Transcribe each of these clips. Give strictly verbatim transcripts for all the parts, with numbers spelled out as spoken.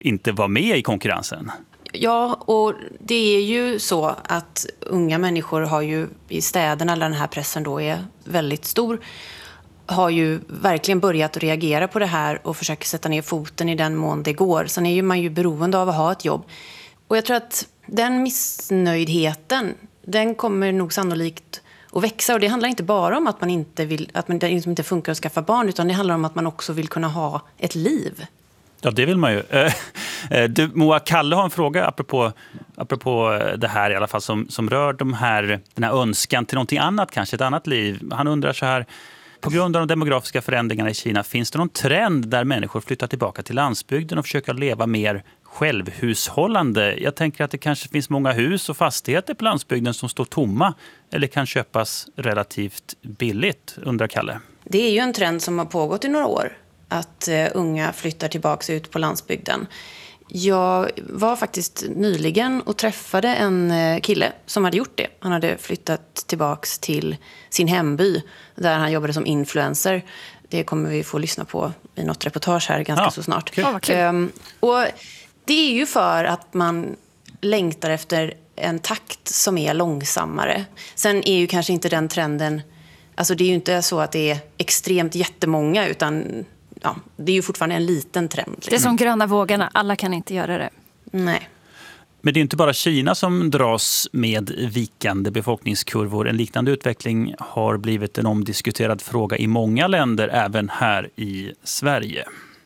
inte vara med i konkurrensen. Ja, och det är ju så att unga människor har ju i städerna, där den här pressen då är väldigt stor, har ju verkligen börjat att reagera på det här och försöker sätta ner foten i den mån det går. Sen är ju man ju beroende av att ha ett jobb. Och jag tror att den missnöjdheten, den kommer nog sannolikt att växa. Och det handlar inte bara om att man inte vill, att man det inte funkar att skaffa barn, utan det handlar om att man också vill kunna ha ett liv. Ja, det vill man ju. Du, Moa, Kalle har en fråga apropå, apropå det här i alla fall som, som rör de här, den här önskan till någonting annat, kanske ett annat liv. Han undrar så här: på grund av de demografiska förändringarna i Kina, finns det någon trend där människor flyttar tillbaka till landsbygden och försöker leva mer självhushållande? Jag tänker att det kanske finns många hus och fastigheter på landsbygden som står tomma eller kan köpas relativt billigt, undrar Kalle. Det är ju en trend som har pågått i några år, att uh, unga flyttar tillbaka ut på landsbygden. Jag var faktiskt nyligen och träffade en kille som hade gjort det. Han hade flyttat tillbaks till sin hemby där han jobbade som influencer. Det kommer vi få lyssna på i något reportage här ganska ja, så snart. Okay. Um, och det är ju för att man längtar efter en takt som är långsammare. Sen är ju kanske inte den trenden, alltså det är ju inte så att det är extremt jättemånga, utan ja, det är ju fortfarande en liten trend. Liksom. Det är som gröna vågarna, alla kan inte göra det. Nej. Men det är inte bara Kina som dras med vikande befolkningskurvor. En liknande utveckling har blivit en omdiskuterad fråga i många länder, även här i Sverige.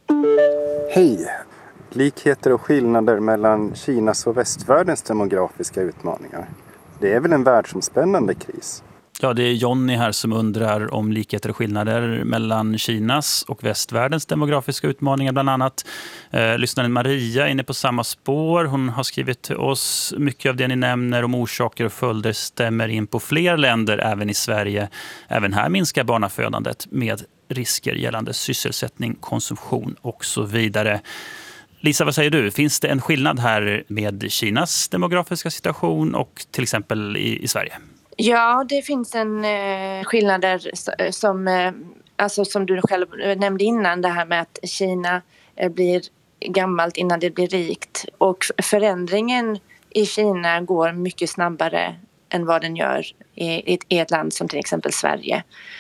Hej! Likheter och skillnader mellan Kinas och västvärldens demografiska utmaningar. Det är väl en världsomspännande kris? Ja, det är Jonny här som undrar om likheter och skillnader mellan Kinas och västvärldens demografiska utmaningar bland annat. Eh, lyssnaren Maria är inne på samma spår. Hon har skrivit till oss: mycket av det ni nämner om orsaker och följder stämmer in på fler länder, även i Sverige. Även här minskar barnafödandet med risker gällande sysselsättning, konsumtion och så vidare. Lisa, vad säger du? Finns det en skillnad här med Kinas demografiska situation och till exempel i, i Sverige? Ja, det finns en eh, skillnader som, eh, alltså som du själv nämnde innan, det här med att Kina eh, blir gammalt innan det blir rikt. Och förändringen i Kina går mycket snabbare än vad den gör i, i ett land som till exempel Sverige.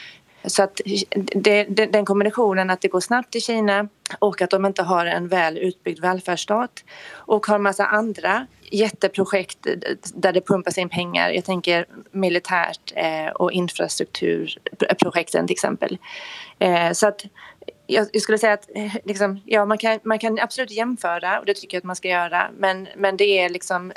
Så att det, det, den kombinationen att det går snabbt i Kina och att de inte har en väl utbyggd välfärdsstat och har en massa andra jätteprojekt där det pumpas in pengar. Jag tänker militärt eh, och infrastrukturprojekten till exempel. Eh, så att jag, jag skulle säga att eh, liksom, ja, man, kan, man kan absolut jämföra, och det tycker jag att man ska göra. Men, men det är liksom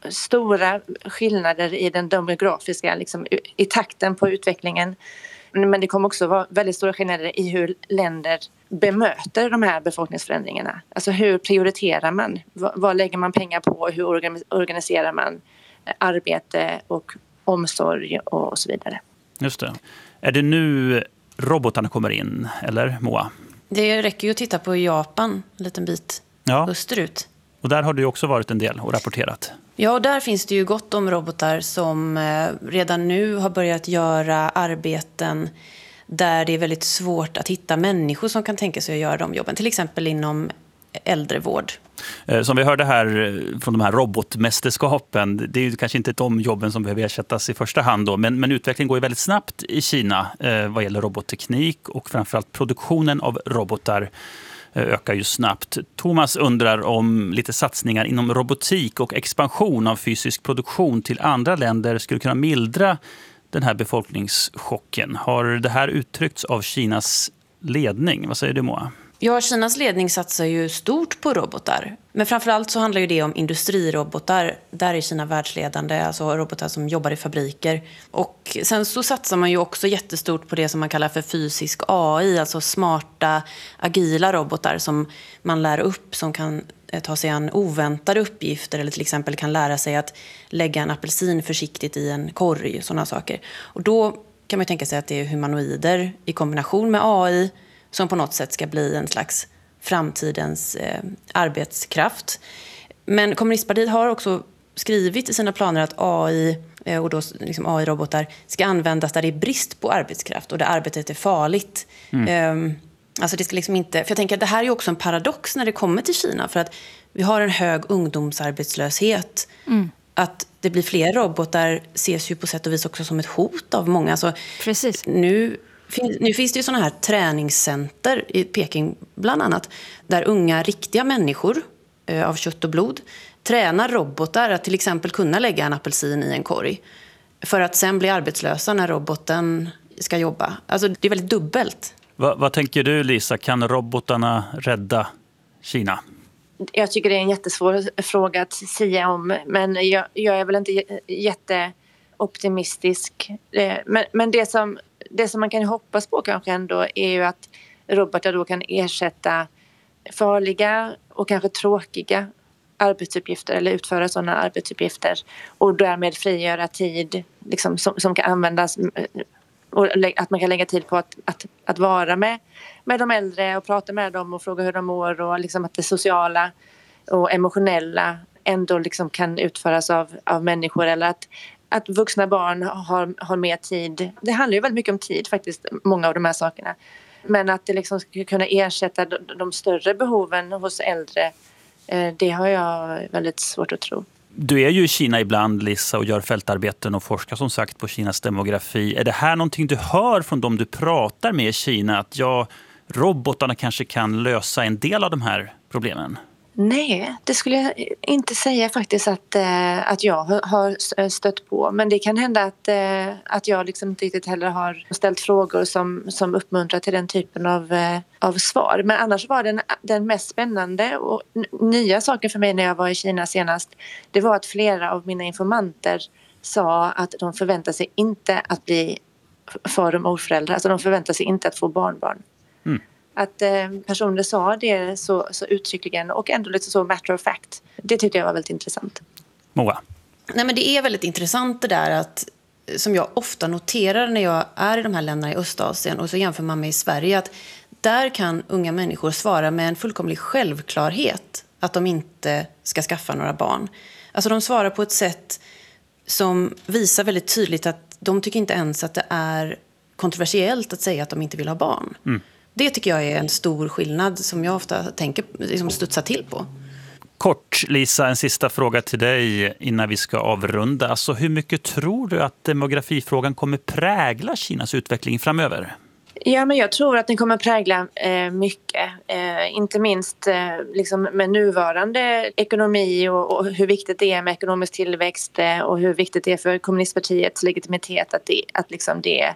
stora skillnader i den demografiska, liksom, i takten på utvecklingen. Men det kommer också vara väldigt stora skillnader i hur länder bemöter de här befolkningsförändringarna. Alltså hur prioriterar man? Vad, vad lägger man pengar på? Hur organiserar man arbete och omsorg och så vidare? Just det. Är det nu robotarna kommer in, eller Moa? Det räcker ju att titta på Japan en liten bit ja. österut. Och där har du också varit en del och rapporterat. Ja, och där finns det ju gott om robotar som redan nu har börjat göra arbeten där det är väldigt svårt att hitta människor som kan tänka sig att göra de jobben. Till exempel inom äldrevård. Som vi hörde här från de här robotmästerskapen, det är ju kanske inte de jobben som behöver ersättas i första hand då, men, men utvecklingen går ju väldigt snabbt i Kina eh, vad gäller robotteknik och framförallt produktionen av robotar ökar ju snabbt. Thomas undrar om lite satsningar inom robotik och expansion av fysisk produktion till andra länder skulle kunna mildra den här befolkningschocken. Har det här uttryckts av Kinas ledning? Vad säger du, Moa? Ja, Kinas ledning satsar ju stort på robotar. Men framförallt så handlar ju det om industrirobotar. Där är Kina världsledande, alltså robotar som jobbar i fabriker. Och sen så satsar man ju också jättestort på det som man kallar för fysisk A I. Alltså smarta, agila robotar som man lär upp, som kan ta sig an oväntade uppgifter. Eller till exempel kan lära sig att lägga en apelsin försiktigt i en korg, sådana saker. Och då kan man tänka sig att det är humanoider i kombination med A I som på något sätt ska bli en slags framtidens eh, arbetskraft. Men Kommunistpartiet har också skrivit i sina planer att A I eh, och då liksom A I-robotar ska användas där det är brist på arbetskraft och där arbetet är farligt. Mm. Eh, Alltså det ska liksom inte, för jag tänker att det här är ju också en paradox när det kommer till Kina, för att vi har en hög ungdomsarbetslöshet. Mm. Att det blir fler robotar ses ju på sätt och vis också som ett hot av många. Alltså, precis. Nu, nu finns det ju sådana här träningscenter i Peking bland annat, där unga riktiga människor eh, av kött och blod tränar robotar att till exempel kunna lägga en apelsin i en korg för att sen bli arbetslösa när roboten ska jobba. Alltså det är väldigt dubbelt. Va, vad tänker du, Lisa? Kan robotarna rädda Kina? Jag tycker det är en jättesvår fråga att säga om, men jag, jag är väl inte jätteoptimistisk. Men, men det, som, det som man kan hoppas på kanske ändå är ju att robotar då kan ersätta farliga och kanske tråkiga arbetsuppgifter eller utföra sådana arbetsuppgifter och därmed frigöra tid liksom, som, som kan användas, och att man kan lägga tid på att, att, att vara med, med de äldre och prata med dem och fråga hur de mår, och liksom att det sociala och emotionella ändå liksom kan utföras av, av människor, eller att, att vuxna barn har, har mer tid. Det handlar ju väldigt mycket om tid faktiskt, många av de här sakerna. Men att det liksom ska kunna ersätta de, de större behoven hos äldre, det har jag väldigt svårt att tro. Du är ju i Kina ibland, Lisa, och gör fältarbeten och forskar som sagt på Kinas demografi. Är det här någonting du hör från dem du pratar med i Kina? Att ja, robotarna kanske kan lösa en del av de här problemen? Nej, det skulle jag inte säga faktiskt att, äh, att jag har stött på. Men det kan hända att, äh, att jag liksom inte riktigt heller har ställt frågor som, som uppmuntrar till den typen av, äh, av svar. Men annars var den, den mest spännande och n- nya saken för mig när jag var i Kina senast, det var att flera av mina informanter sa att de förväntar sig inte att bli far- och morföräldrar. Alltså de förväntar sig inte att få barnbarn. Mm. Att eh, personer sa det så, så uttryckligen och ändå lite så matter of fact. Det tyckte jag var väldigt intressant. Moa? Nej, men det är väldigt intressant det där att, som jag ofta noterar när jag är i de här länderna i Östasien och så jämför man med i Sverige, att där kan unga människor svara med en fullkomlig självklarhet att de inte ska skaffa några barn. Alltså de svarar på ett sätt som visar väldigt tydligt att de tycker inte ens att det är kontroversiellt att säga att de inte vill ha barn. Mm. Det tycker jag är en stor skillnad som jag ofta tänker liksom studsa till på. Kort, Lisa, en sista fråga till dig innan vi ska avrunda. Alltså, hur mycket tror du att demografifrågan kommer prägla Kinas utveckling framöver? Ja, men jag tror att den kommer prägla eh, mycket. Eh, inte minst eh, liksom med nuvarande ekonomi och, och hur viktigt det är med ekonomisk tillväxt eh, och hur viktigt det är för kommunistpartiets legitimitet att det, att liksom det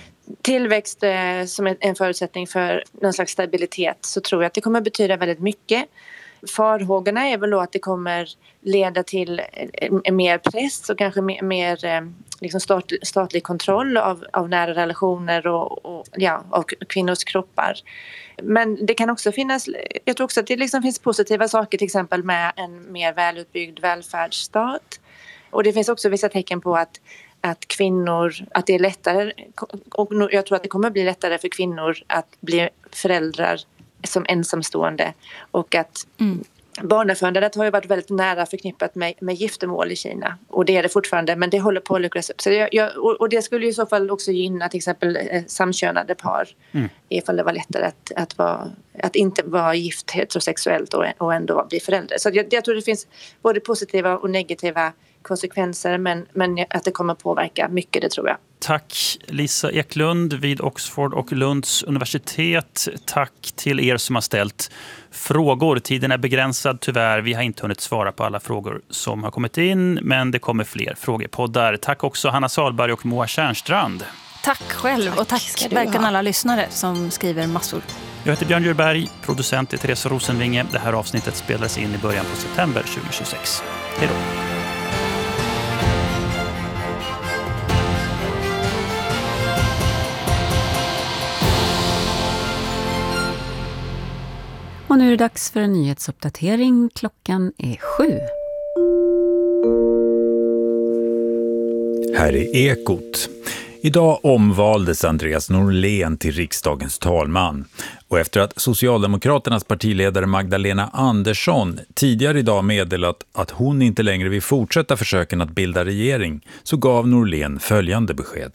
tillväxt eh, som är en förutsättning för någon slags stabilitet, så tror jag att det kommer betyda väldigt mycket. Farhågorna är väl då att det kommer leda till en mer press och kanske mer, mer eh, liksom stat, statlig kontroll av, av nära relationer och, och ja, av kvinnors kroppar. Men det kan också finnas, jag tror också att det liksom finns positiva saker, till exempel med en mer välutbyggd välfärdsstat. Och det finns också vissa tecken på att att kvinnor, att det är lättare, och jag tror att det kommer bli lättare för kvinnor att bli föräldrar som ensamstående, och att mm. barnafödandet har ju varit väldigt nära förknippat med, med giftermål i Kina, och det är det fortfarande, men det håller på att luckras upp. Så jag, jag, och, och det skulle ju i så fall också gynna till exempel eh, samkönade par, mm. ifall det var lättare att, att, vara, att inte vara gift heterosexuellt och, och ändå bli förälder. Så jag, jag tror det finns både positiva och negativa konsekvenser, men, men att det kommer påverka mycket, det tror jag. Tack Lisa Eklund vid Oxford och Lunds universitet. Tack till er som har ställt frågor. Tiden är begränsad tyvärr. Vi har inte hunnit svara på alla frågor som har kommit in, men det kommer fler frågepoddar. Tack också Hanna Salberg och Moa Tjärnstrand. Tack själv, och tack verkligen alla lyssnare som skriver massor. Jag heter Björn Djurberg, producent är Therese Rosenvinge. Det här avsnittet spelades in i början på september tjugohundratjugosex. Hej då! Och nu är det dags för en nyhetsuppdatering. Klockan är sju. Här är Ekot. Idag omvaldes Andreas Norlén till riksdagens talman. Och efter att Socialdemokraternas partiledare Magdalena Andersson tidigare idag meddelat att hon inte längre vill fortsätta försöken att bilda regering, så gav Norlén följande besked.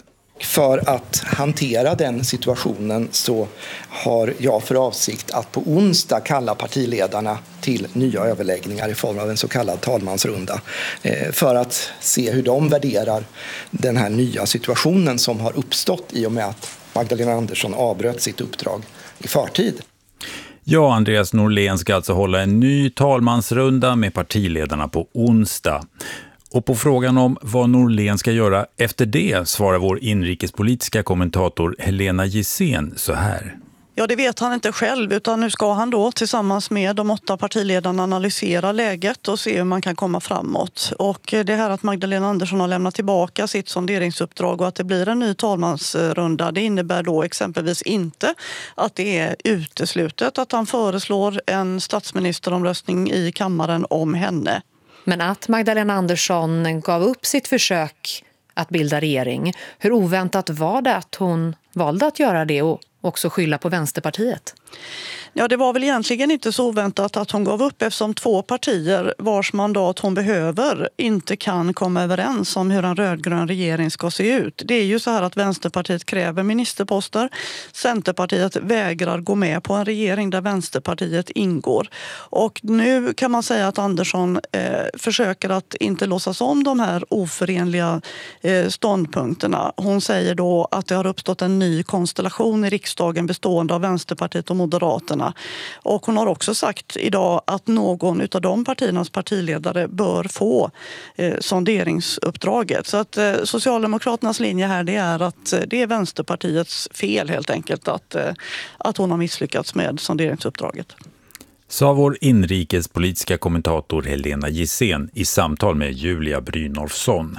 För att hantera den situationen så har jag för avsikt att på onsdag kalla partiledarna till nya överläggningar i form av en så kallad talmansrunda för att se hur de värderar den här nya situationen som har uppstått i och med att Magdalena Andersson avbröt sitt uppdrag i förtid. Ja, Andreas Norlén ska alltså hålla en ny talmansrunda med partiledarna på onsdag. Och på frågan om vad Norlén ska göra efter det svarar vår inrikespolitiska kommentator Helena Gissén så här. Ja, det vet han inte själv, utan nu ska han då tillsammans med de åtta partiledarna analysera läget och se hur man kan komma framåt. Och det här att Magdalena Andersson har lämnat tillbaka sitt sonderingsuppdrag och att det blir en ny talmansrunda, det innebär då exempelvis inte att det är uteslutet att han föreslår en statsministeromröstning i kammaren om henne. Men att Magdalena Andersson gav upp sitt försök att bilda regering, hur oväntat var det att hon valde att göra det och också skylla på Vänsterpartiet? Ja, det var väl egentligen inte så oväntat att hon gav upp eftersom två partier vars mandat hon behöver inte kan komma överens om hur en rödgrön regering ska se ut. Det är ju så här att Vänsterpartiet kräver ministerposter. Centerpartiet vägrar gå med på en regering där Vänsterpartiet ingår. Och nu kan man säga att Andersson eh, försöker att inte låtsas om de här oförenliga eh, ståndpunkterna. Hon säger då att det har uppstått en ny konstellation i riksdagen bestående av Vänsterpartiet och Moderaterna. Och hon har också sagt idag att någon av de partiernas partiledare bör få eh, sonderingsuppdraget. Så att eh, Socialdemokraternas linje här det är att eh, det är Vänsterpartiets fel helt enkelt att, eh, att hon har misslyckats med sonderingsuppdraget. Sa vår inrikespolitiska kommentator Helena Gissén i samtal med Julia Brynolfsson.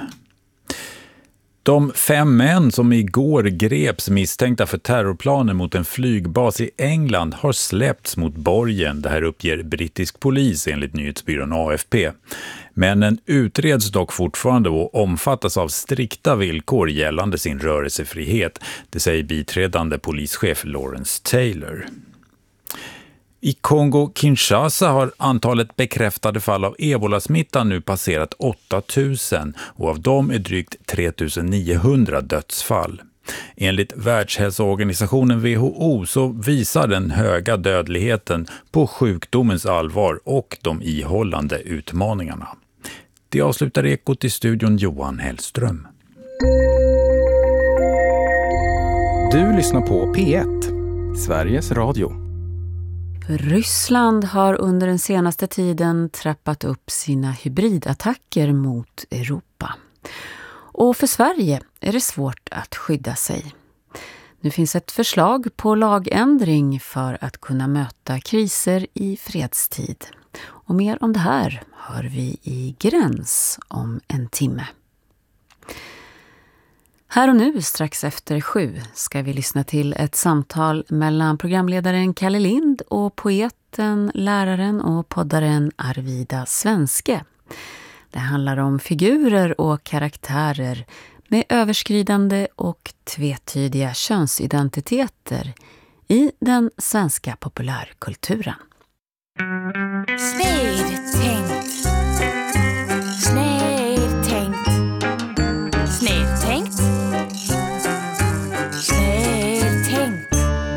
De fem män som igår greps misstänkta för terrorplaner mot en flygbas i England har släppts mot borgen. Det här uppger brittisk polis enligt nyhetsbyrån A F P. Männen utreds dock fortfarande och omfattas av strikta villkor gällande sin rörelsefrihet. Det säger biträdande polischef Lawrence Taylor. I Kongo-Kinshasa har antalet bekräftade fall av ebolasmitta nu passerat åtta tusen och av dem är drygt tre tusen niohundra dödsfall. Enligt Världshälsoorganisationen W H O så visar den höga dödligheten på sjukdomens allvar och de ihållande utmaningarna. Det avslutar Ekot i studion Johan Hellström. Du lyssnar på P ett, Sveriges Radio. Ryssland har under den senaste tiden trappat upp sina hybridattacker mot Europa. Och för Sverige är det svårt att skydda sig. Nu finns ett förslag på lagändring för att kunna möta kriser i fredstid. Och mer om det här hör vi i Gräns om en timme. Här och nu, strax efter sju, ska vi lyssna till ett samtal mellan programledaren Kalle Lind och poeten, läraren och poddaren Arvida Svenske. Det handlar om figurer och karaktärer med överskridande och tvetydiga könsidentiteter i den svenska populärkulturen. Snedtänkt. Snedtänkt. Snedtänkt. Snedtänkt.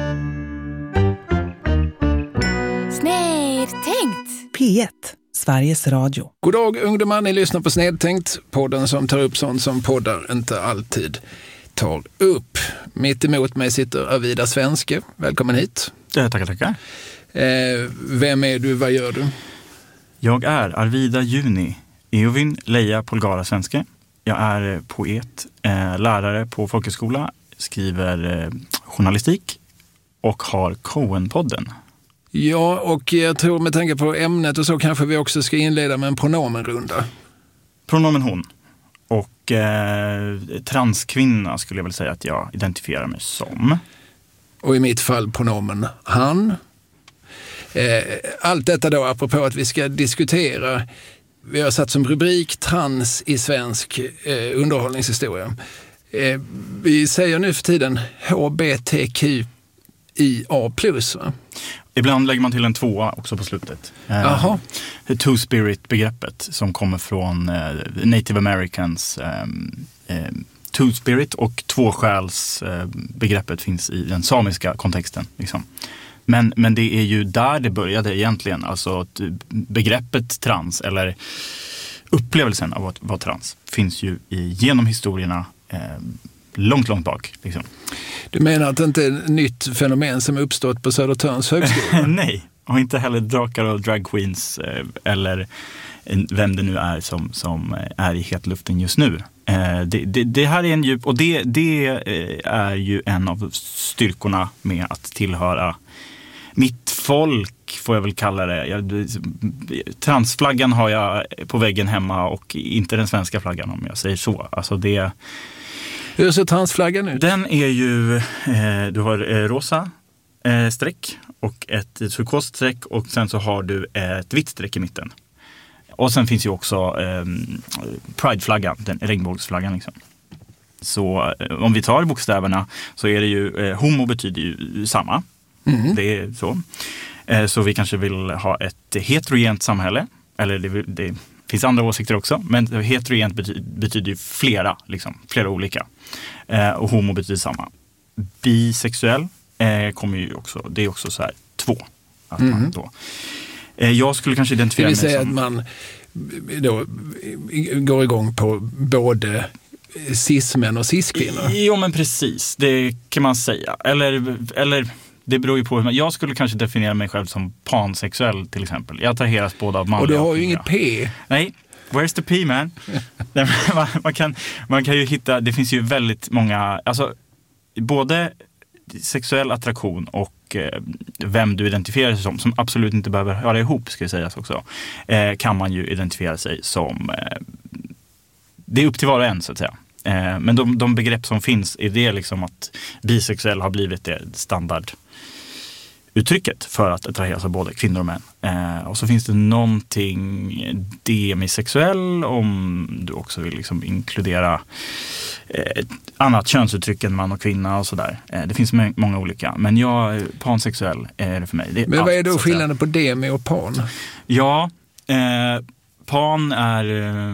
Snedtänkt. P ett, Sveriges Radio. God dag ungdomar, ni lyssnar på Snedtänkt, podden som tar upp sånt som poddar inte alltid tar upp. Mitt emot mig sitter Arvida Svenske. Välkommen hit. Ja, tackar, tackar. Eh, vem är du, vad gör du? Jag är Arvida Juni, Eovin Leia Polgara Svenske. Jag är poet, eh, lärare på folkhögskola, skriver eh, journalistik och har Cohen-podden. Ja, och jag tror med tanke på ämnet och så kanske vi också ska inleda med en pronomenrunda. Pronomen hon. Och eh, transkvinna skulle jag väl säga att jag identifierar mig som. Och i mitt fall pronomen han. Eh, allt detta då apropå att vi ska diskutera. Vi har satt som rubrik trans i svensk eh, underhållningshistoria. Eh, vi säger nu för tiden H B T Q I A plus, va? Ibland lägger man till en tvåa också på slutet. Jaha. Eh, Two-spirit-begreppet som kommer från eh, Native Americans eh, eh, two-spirit och tvåsjälsbegreppet finns i den samiska kontexten. Liksom. Men, men det är ju där det började egentligen. Alltså att begreppet trans eller upplevelsen av att vara trans finns ju i, genom historierna eh, långt, långt bak. Liksom. Du menar att det inte är ett nytt fenomen som uppstått på Södertörns högskola? Nej, och inte heller drakar och drag queens eh, eller vem det nu är som, som är i hetluften just nu. Eh, det, det, det här är en djup, och det, det är ju en av styrkorna med att tillhöra mitt folk, får jag väl kalla det. Jag, transflaggan har jag på väggen hemma och inte den svenska flaggan, om jag säger så. Alltså det, hur ser transflaggan ut? Den är ju, eh, du har eh, rosa eh, streck och ett turkost streck och sen så har du ett vitt streck i mitten. Och sen finns ju också eh, Pride-flaggan, den regnbågsflaggan liksom. Så eh, om vi tar bokstäverna så är det ju, eh, homo betyder ju samma. Mm. Det är så. Eh, så vi kanske vill ha ett heterogent samhälle. Eller det, det finns andra åsikter också. Men heterogent betyder, betyder ju flera, liksom, flera olika. Eh, och homo betyder samma. Bisexuell eh, kommer ju också, det är också så här två. Att mm. man då, eh, jag skulle kanske identifiera mig som... Det vill mig säga som... att man då går igång på både cis-män och cis-kvinnor. Jo, men precis. Det kan man säga. Eller... eller det beror ju på hur man, jag skulle kanske definiera mig själv som pansexuell till exempel. Jag attraheras båda av manliga. Och du har ju inget P. Nej, where's the P, man? man, man, kan, man kan ju hitta, det finns ju väldigt många, alltså både sexuell attraktion och eh, vem du identifierar sig som, som absolut inte behöver höra ihop, ska jag säga också, eh, kan man ju identifiera sig som, eh, det är upp till var och en så att säga. Eh, men de, de begrepp som finns är det liksom att bisexuell har blivit det standard uttrycket för att attraheras av både kvinnor och män. Eh, och så finns det någonting demisexuell om du också vill liksom inkludera eh, ett annat könsuttryck än man och kvinna och sådär. Eh, det finns m- många olika. Men jag, pansexuell är det för mig. Det är men vad allt, är då skillnaden på demi och pan? Ja, eh, pan är eh,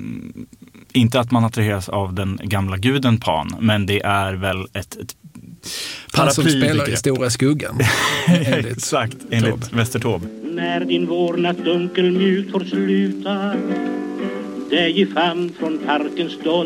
inte att man attraheras av den gamla guden Pan, men det är väl ett, ett han som spelar i Stora skuggan. enligt Exakt, enligt Mäster Taube. När din vårnatt dunkel mjukt får sluta dig i famn från parkens stånd.